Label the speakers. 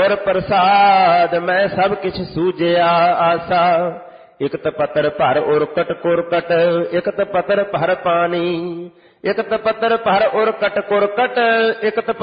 Speaker 1: ਗੁਰ ਪ੍ਰਸਾਦ ਮੈਂ ਸਭ ਕਿਛ ਸੂਝਿਆ ਆਸਾ। ਇਕਤ ਪੱਤਰ ਭਰ ਉਰਕਟ ਕੁਰਕਟ, ਇਕਤ ਪੱਤਰ ਭਰ ਪਾਣੀ, ਇਕਤ ਪੱਤਰ ਭਰ ਉਰਕਟ ਕੁਰਕਟ, ਇਕਤ